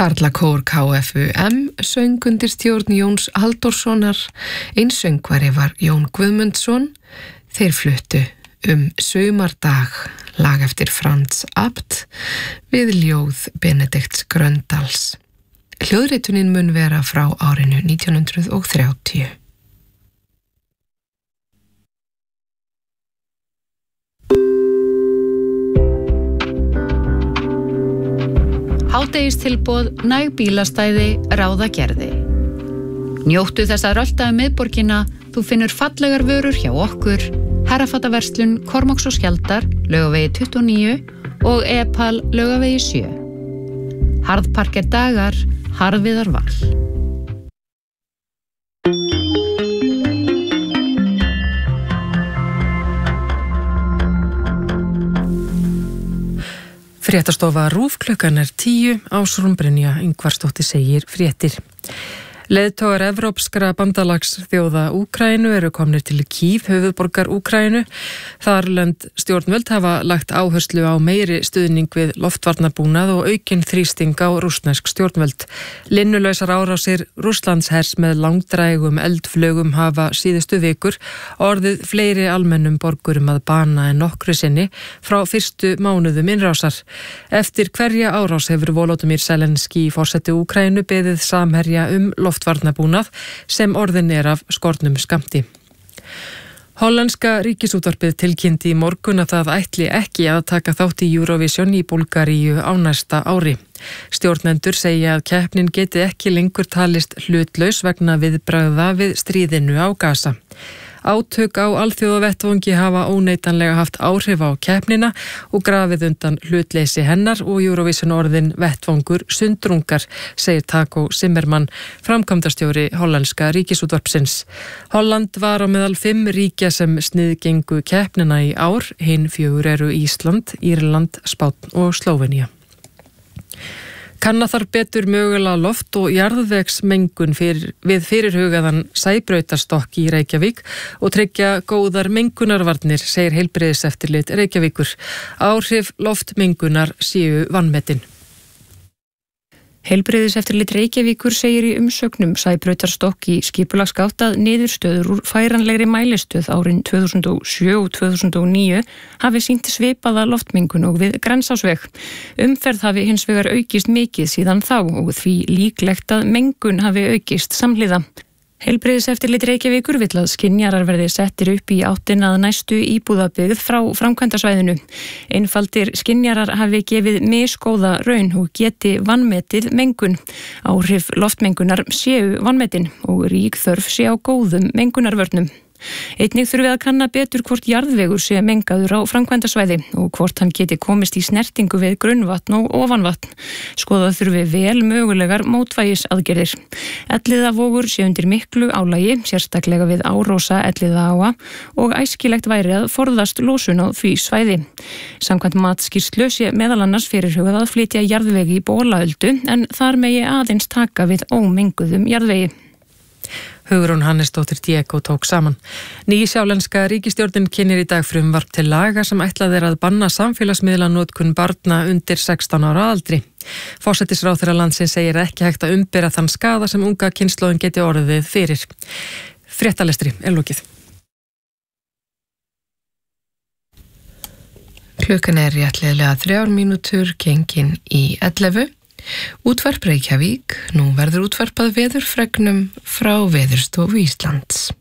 Karlakór KFUM söng undir stjórn Jóns Halldórssonar, eins söngvari var Jón Guðmundsson. Þeir fluttu Sumardag, lag eftir Franz Abt við ljóð Benedikts Gröndals. Hljóðritunin mun vera frá árinu 1930. Hádegistilboð, næg bílastæði, ráða gerði. Njóttu þess að rölda miðborgina, þú finnur fallegar vörur hjá okkur, Herrafataverslun, Kormáks og Skjaldar, Laugavegi 29 og Epal, Laugavegi 7. Harðparker dagar, harðviðar val. Fréttastofa RÚV, klukkan 10, Ásrún Brynja Ingvarsdóttir segir fréttir. Leiðtogar evrópskra bandalagsþjóða Úkraínu eru komnir til Kív, höfuðborgar Úkraínu. Þarlönd stjórnvöld hafa lagt áherslu á meiri stuðning við loftvarnarbúnað og aukinn þrýsting á rússnesk stjórnvöld. Linnulausar árásir Rússlandshers með langdrægum eldflögum hafa síðustu vikur orðið fleiri almennum borgurum að bana en nokkru sinni frá fyrstu mánuðum innrásar. Eftir hverja árás hefur Volodymyr Zelenský, forseti Úkraínu, beðið Samherja loftvarnarbúnað sem orðin af skornum skammti. Hollenska ríkisútvarpið tilkynnti í morgun að það ætli ekki að taka þátt í Eurovision í Búlgaríu á næsta ári. Stjórnendur segja að keppnin geti ekki lengur talist hlutlaus vegna viðbragða við stríðinu á Gaza. Átök á alþjóðavettvangi hafa óneitanlega haft áhrif á keppnina og grafið undan hlutleysi hennar og Eurovision orðin vettvangur sundrungar, segir Taco Zimmermann, framkvæmdastjóri hollenska ríkisútvarpsins. Holland var á meðal 5 ríkja sem sniðgengu keppnina í ár, hin 4 eru Ísland, Írland, Spánn og Slóvenía. Kanna þarf betur mögulega loft- og jarðvegsmengun við fyrirhugaðan Sæbrautarstokk í Reykjavík og tryggja góðar mengunarvarnir, segir heilbrigðiseftirlit Reykjavíkur. Áhrif loftmengunar séu vanmetin. Heilbrigðiseftirlit Reykjavíkur segir í umsögnum Sæbrautarstokk í skipulagsgátt að niðurstöður úr færanlegri mælistöð árin 2007 og 2009 hafi sýnt svipaða loftmengun og við Grensásveg. Umferð hafi hins vegar aukist mikið síðan þá og því líklegt að mengun hafi aukist samhliða. Heilbrigðiseftirlit Reykjavíkur vill að skynjarar verði settir upp í áttina að næstu íbúðabyggð frá framkvæmdasvæðinu. Einfaldir skynjarar hafi gefið misgóða raun og geti vanmetið mengun. Áhrif loftmengunar séu vanmetin og rík þörf sé á góðum mengunarvörnum. Einnig þurfi að kanna betur hvort jarðvegur sé mengaður á framkvæmdasvæði og hvort hann geti komist í snertingu við grunnvatn og ofanvatn. Skoða þurfi vel mögulegar mótvægisaðgerðir. Elliðavogur sé undir miklu álagi, sérstaklega við Árósa Elliðaáa og æskilegt væri að forðast losun á því svæði. Samkvæmt matsskýrslu sé meðal annars fyrirhugað að flytja jarðvegi í Bólaöldu en þar megi aðeins taka við ómenguðum jarðvegi. Hugrún Hannesdóttir Diego tók saman. Nýsjálenska ríkisstjórnin kynnir í dag frumvarp til laga sem ætlað að banna samfélagsmiðlanotkun barna undir 16 ára aldri. Forsætisráðherra landsins segir ekki hægt að umbera þann skaða sem unga kynslóðin geti orðið fyrir. Fréttalestri er lokið. Klukkan réttliðlega 3 mínútur gengin í 11. Útvarp Reykjavík, nú verður útvarpað veðurfregnum frá Veðurstofu Íslands.